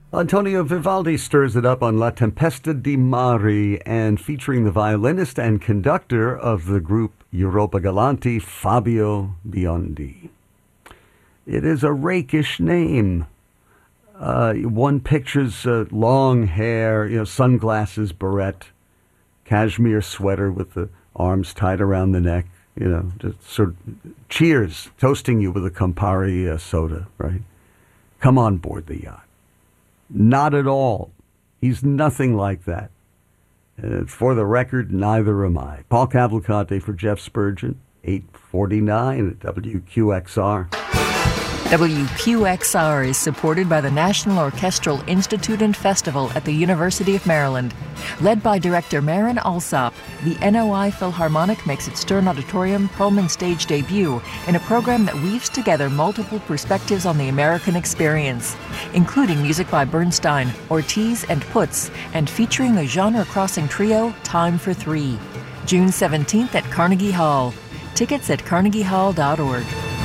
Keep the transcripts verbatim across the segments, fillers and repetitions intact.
Antonio Vivaldi stirs it up on La Tempesta di Mare, and featuring the violinist and conductor of the group Europa Galanti, Fabio Biondi. It is a rakish name. Uh, one pictures uh, long hair, you know, sunglasses, beret, cashmere sweater with the arms tied around the neck, you know, just sort of cheers, toasting you with a Campari uh, soda, right? Come on board the yacht. Not at all. He's nothing like that. Uh, for the record, neither am I. Paul Cavalcante for Jeff Spurgeon, eight forty-nine at W Q X R. W Q X R is supported by the National Orchestral Institute and Festival at the University of Maryland. Led by director Marin Alsop, the N O I Philharmonic makes its Stern Auditorium Pullman stage debut in a program that weaves together multiple perspectives on the American experience, including music by Bernstein, Ortiz, and Putz, and featuring the genre-crossing trio Time for Three. June seventeenth at Carnegie Hall. Tickets at carnegie hall dot org.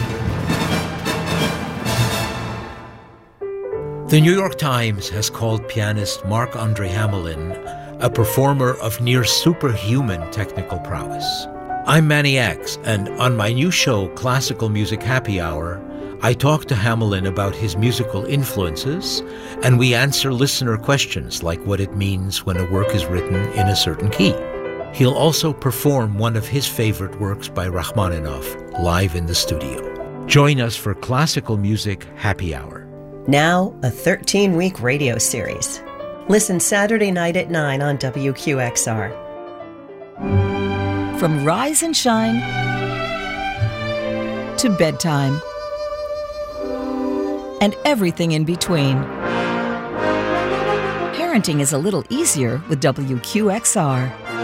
The New York Times has called pianist Marc-Andre Hamelin a performer of near superhuman technical prowess. I'm Manny X, and on my new show, Classical Music Happy Hour, I talk to Hamelin about his musical influences, and we answer listener questions like what it means when a work is written in a certain key. He'll also perform one of his favorite works by Rachmaninoff live in the studio. Join us for Classical Music Happy Hour. Now, a thirteen-week radio series. Listen Saturday night at nine on W Q X R. From rise and shine to bedtime and everything in between. Parenting is a little easier with W Q X R.